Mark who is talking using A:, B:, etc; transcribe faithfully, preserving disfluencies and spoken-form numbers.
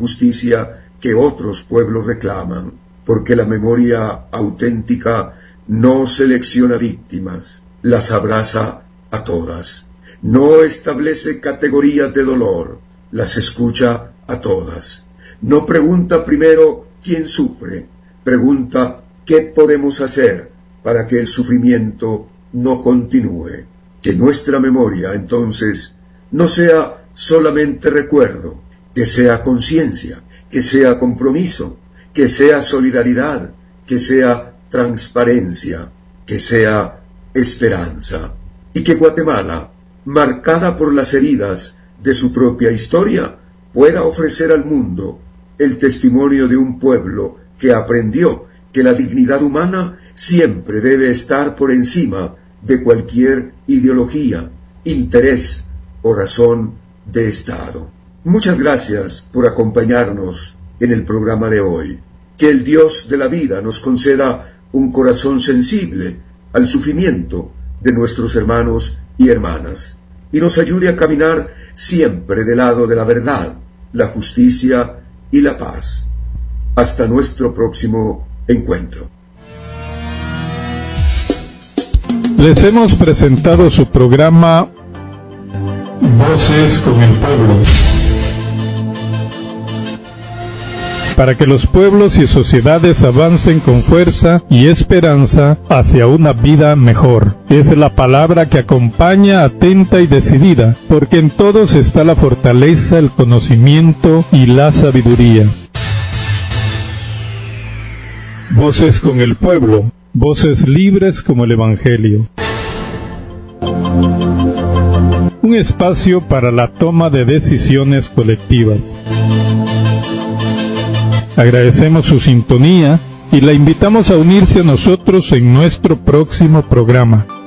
A: justicia que otros pueblos reclaman, porque la memoria auténtica no selecciona víctimas, las abraza a todas. No establece categorías de dolor, las escucha a todas. No pregunta primero quién sufre, pregunta qué podemos hacer para que el sufrimiento no continúe. Que nuestra memoria, entonces, no sea solamente recuerdo, que sea conciencia, que sea compromiso, que sea solidaridad, que sea transparencia, que sea esperanza. Y que Guatemala, marcada por las heridas de su propia historia, pueda ofrecer al mundo el testimonio de un pueblo que aprendió que la dignidad humana siempre debe estar por encima de cualquier ideología, interés o razón de Estado. Muchas gracias por acompañarnos en el programa de hoy. Que el Dios de la vida nos conceda un corazón sensible al sufrimiento de nuestros hermanos y hermanas, y nos ayude a caminar siempre del lado de la verdad, la justicia y la paz. Hasta nuestro próximo encuentro.
B: Les hemos presentado su programa Voces con el Pueblo, para que los pueblos y sociedades avancen con fuerza y esperanza hacia una vida mejor. Es la palabra que acompaña atenta y decidida, porque en todos está la fortaleza, el conocimiento y la sabiduría. Voces con el Pueblo, voces libres como el Evangelio. Un espacio para la toma de decisiones colectivas. Agradecemos su sintonía y la invitamos a unirse a nosotros en nuestro próximo programa.